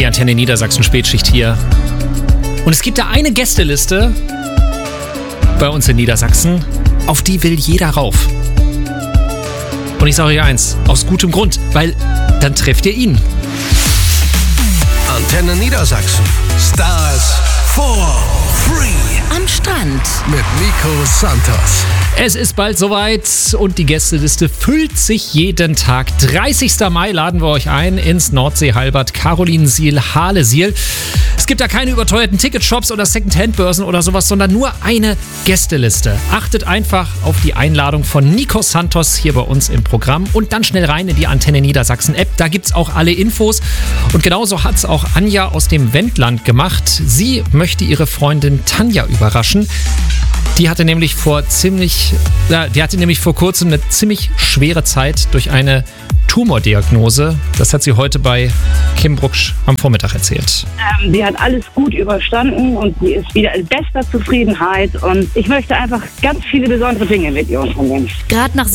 Die Antenne Niedersachsen Spätschicht hier. Und es gibt da eine Gästeliste bei uns in Niedersachsen, auf die will jeder rauf. Und ich sage euch eins, aus gutem Grund, weil dann trefft ihr ihn. Antenne Niedersachsen. Stars for free. Am Strand. Mit Nico Santos. Es ist bald soweit und die Gästeliste füllt sich jeden Tag. 30. Mai laden wir euch ein ins Nordsee-Halbad Carolinsiel, Halesiel. Es gibt da keine überteuerten Ticketshops oder Second-Hand-Börsen oder sowas, sondern nur eine Gästeliste. Achtet einfach auf die Einladung von Nico Santos hier bei uns im Programm und dann schnell rein in die Antenne Niedersachsen App. Da gibt's auch alle Infos. Und genauso hat's auch Anja aus dem Wendland gemacht. Sie möchte ihre Freundin Tanja überraschen. Die hatte nämlich vor kurzem eine ziemlich schwere Zeit durch eine Tumordiagnose. Das hat sie heute bei Kim Brucksch am Vormittag erzählt. Sie hat alles gut überstanden und sie ist wieder in bester Zufriedenheit. Und ich möchte einfach ganz viele besondere Dinge mit ihr unternehmen. Gerade nach